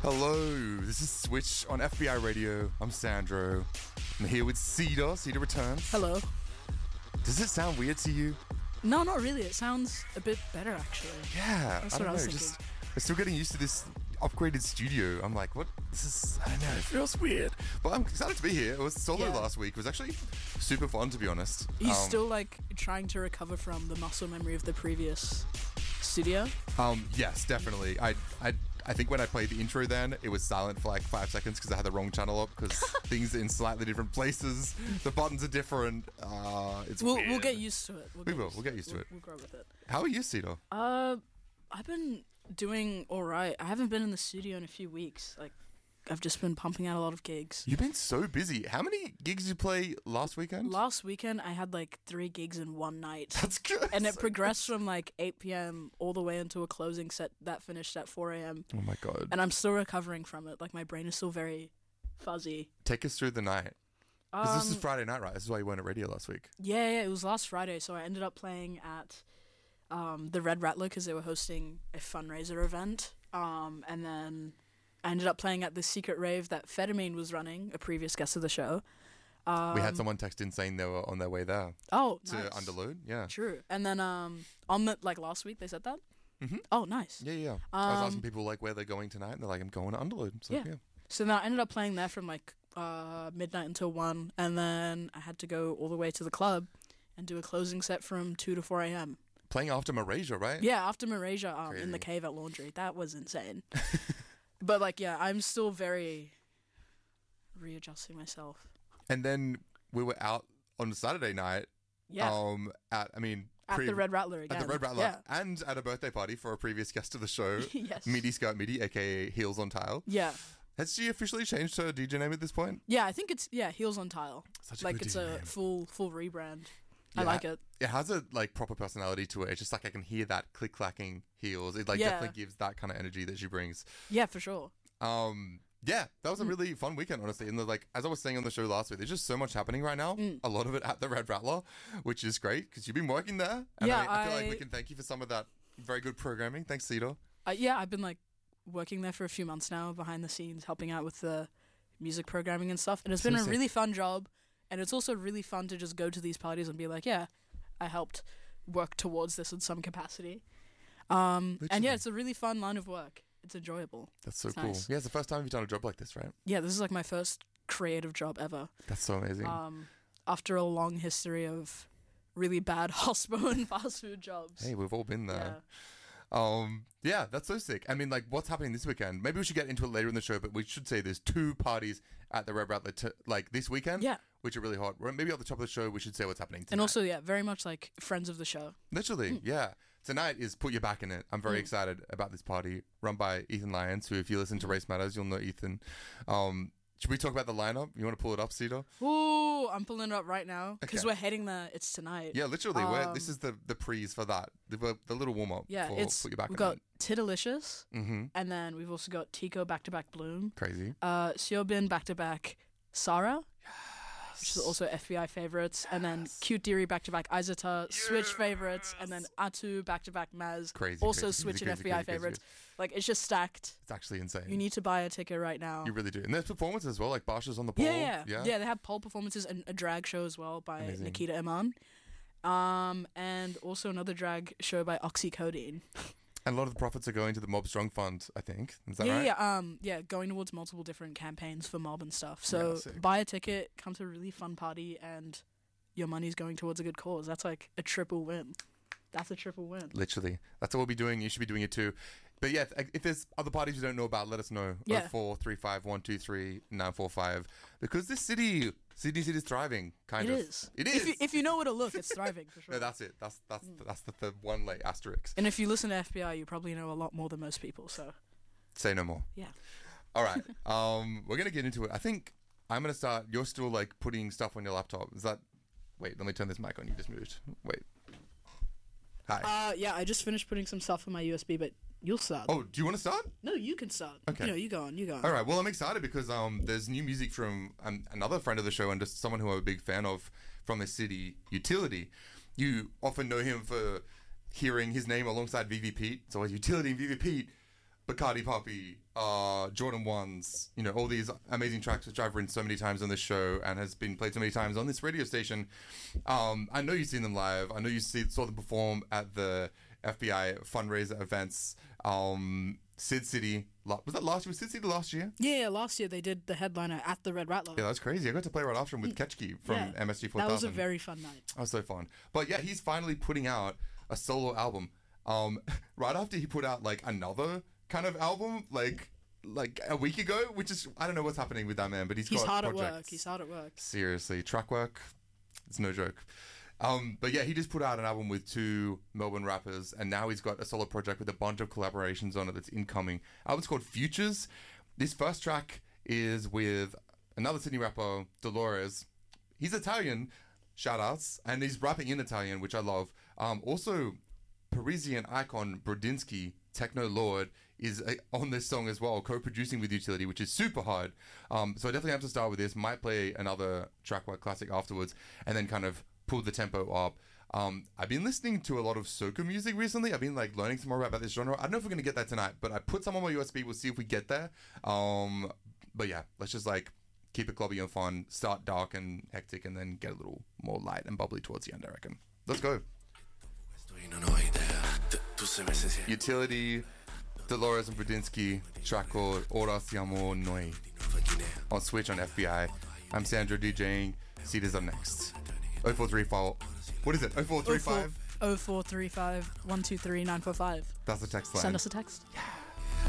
Hello, this is Switch on FBI Radio. I'm Sandro. I'm here with Cedar. Cedar returns. Hello. Does it sound weird to you? No, not really. It sounds a bit better, actually. Yeah, That's I don't what I know. was Just I'm still getting used to this upgraded studio. I'm like, what? This is, I don't know, it feels weird. But I'm excited to be here. It was solo last week. It was actually super fun, to be honest. He's still trying to recover from the muscle memory of the previous studio. Yes, definitely. I think when I played the intro then, it was silent for like 5 seconds because I had the wrong channel up because things are in slightly different places. The buttons are different. It's weird. We'll get used to it. We'll get used to it. We'll grow with it. How are you, Cedar? I've been doing all right. I haven't been in the studio in a few weeks. I've just been pumping out a lot of gigs. You've been so busy. How many gigs did you play last weekend? Last weekend, I had 3 gigs in one night. That's good. And it progressed from 8 p.m. all the way into a closing set that finished at 4 a.m. Oh my God. And I'm still recovering from it. My brain is still very fuzzy. Take us through the night. Because this is Friday night, right? This is why you weren't at radio last week. Yeah, it was last Friday. So I ended up playing at the Red Rattler because they were hosting a fundraiser event. And then I ended up playing at this secret rave that Fetamine was running, a previous guest of the show. We had someone text in saying they were on their way there. Oh, to nice. Underload, yeah. True. And then on last week, they said that? Mm-hmm. Oh, nice. Yeah. I was asking people where they're going tonight, and they're like, I'm going to Underload. So, yeah. So then I ended up playing there from midnight until 1, and then I had to go all the way to the club and do a closing set from 2 to 4 a.m. Playing after Malaysia, right? Yeah, after Malaysia in the cave at Laundry. That was insane. But I'm still very readjusting myself. And then we were out on Saturday night. Yeah. At the Red Rattler again. At the Red Rattler. Yeah. And at a birthday party for a previous guest of the show. Yes. Midi Skirt Midi, aka Heels on Tile. Yeah. Has she officially changed her DJ name at this point? Yeah, I think it's Heels on Tile. Such a good it's DJ a name. full rebrand. Yeah, I like it. It has a proper personality to it. It's just I can hear that click-clacking heels. It definitely gives that kind of energy that she brings. Yeah, for sure. Yeah, that was a really fun weekend, honestly. And as I was saying on the show last week, there's just so much happening right now. A lot of it at the Red Rattler, which is great because you've been working there. And I feel like we can thank you for some of that very good programming. Thanks, Cedar. I've been working there for a few months now, behind the scenes, helping out with the music programming and stuff. And it's been a really fun job. And it's also really fun to just go to these parties and be like, yeah, I helped work towards this in some capacity. And it's a really fun line of work. It's enjoyable. That's so cool. Nice. Yeah, it's the first time you've done a job like this, right? Yeah, this is my first creative job ever. That's so amazing. After a long history of really bad hospo and fast food jobs. Hey, we've all been there. Yeah, that's so sick. What's happening this weekend? Maybe we should get into it later in the show, but we should say there's 2 parties at the Red Rattler this weekend, which are really hot. Maybe at the top of the show we should say what's happening tonight. And also, very much friends of the show. Literally, yeah. Tonight is Put Your Back in It. I'm very excited about this party, run by Ethan Lyons, who if you listen to Race Matters, you'll know Ethan. Should we talk about the lineup? You want to pull it up, Cedar? Ooh, I'm pulling it up right now because we're heading there. It's tonight. Yeah, literally. This is the prees for that. The little warm-up for Put Your Back in It. We've got Tiddalicious, and then we've also got Tico back-to-back Bloom. Crazy. Siobin back-to-back Sarah, which is also FBI favorites, and then Cute Deary back-to-back Izata, Switch favorites, and then Atu back-to-back Maz, also Switch and FBI favorites. It's just stacked. It's actually insane. You need to buy a ticket right now. You really do. And there's performances as well, like Barsha's on the pole. Yeah, they have pole performances and a drag show as well by Nikita Iman. And also another drag show by Oxycodone. And a lot of the profits are going to the Mob Strong Fund, I think. Is that right? Yeah, going towards multiple different campaigns for Mob and stuff. So buy a ticket, come to a really fun party, and your money's going towards a good cause. That's a triple win. That's a triple win. Literally. That's what we'll be doing. You should be doing it too. But yeah, if there's other parties you don't know about, let us know. Yeah. 0435 123 945. Because this city is thriving, kind of. It is. If you know where to look, it's thriving for sure. No, that's it. That's the one asterisk. And if you listen to FBI, you probably know a lot more than most people. So say no more. Yeah. All right. We're gonna get into it. I think I'm gonna start. You're still putting stuff on your laptop. Is that? Wait. Let me turn this mic on. You just moved. Wait. Hi. Yeah. I just finished putting some stuff on my USB, but you'll start. Oh, do you want to start? No, you can start. Okay. You go on. All right. Well, I'm excited because there's new music from another friend of the show and just someone who I'm a big fan of from the city, Utility. You often know him for hearing his name alongside VV Pete. It's always Utility and VV Pete Bacardi Puppy, Jordan 1s, you know, all these amazing tracks which I've written so many times on this show and has been played so many times on this radio station. I know you've seen them live. I know you saw them perform at the FBI fundraiser events. Sid City, was that last year? Was Sid City last year? Yeah, last year they did the headliner at the Red Rattler. Yeah, that's crazy. I got to play right after him with Ketchke from MSG 4000. That was a very fun night. That was so fun. But yeah, he's finally putting out a solo album. Right after he put out like another kind of album, like a week ago, which is, I don't know what's happening with that man, but he's got hard projects. at work. He's hard at work. Seriously, track work, it's no joke. But yeah, he just put out an album with 2 Melbourne rappers, and now he's got a solo project with a bunch of collaborations on it that's incoming. Album's called Futures. This first track is with another Sydney rapper, Dolores. He's Italian, shout outs, and he's rapping in Italian, which I love. Also, Parisian icon Brodinski, Techno Lord, is on this song as well, co-producing with Utility, which is super hard. So I definitely have to start with this. Might play another Trackwork classic afterwards, and then kind of pull the tempo up. I've been listening to a lot of soca music recently. I've been like learning some more about this genre. I don't know if we're going to get that tonight, but I put some on my USB. We'll see if we get there. But yeah, let's just like keep it clubby and fun, start dark and hectic, and then get a little more light and bubbly towards the end, I reckon. Let's go. Utility, Dolores and Brodinski, track called Ora Siamo Noi, on Switch on FBI. I'm Sandro DJing. Cedar's up next. 0435. What is it? 0435? 0435 123 945. That's the text line. Send us a text. Yeah.